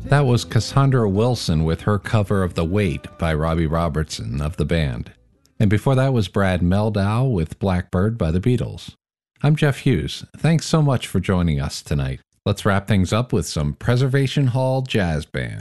That was Cassandra Wilson with her cover of The Weight by Robbie Robertson of the band. And before that was Brad Mehldau with Blackbird by the Beatles. I'm Jeff Hughes. Thanks so much for joining us tonight. Let's wrap things up with some Preservation Hall Jazz Band.